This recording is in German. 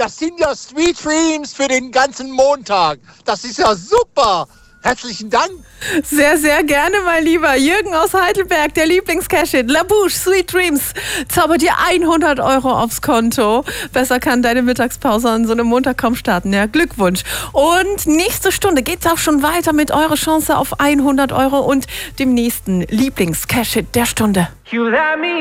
das sind ja Sweet Dreams für den ganzen Montag. Das ist ja super. Herzlichen Dank. Sehr, sehr gerne, mein Lieber. Jürgen aus Heidelberg, der Lieblings-Cash-Hit. La Bouche, Sweet Dreams. Zaubert dir 100 € aufs Konto. Besser kann deine Mittagspause an so einem Montag kaum starten. Ja, Glückwunsch. Und nächste Stunde geht's auch schon weiter mit eurer Chance auf 100 € und dem nächsten Lieblings-Cash-Hit der Stunde.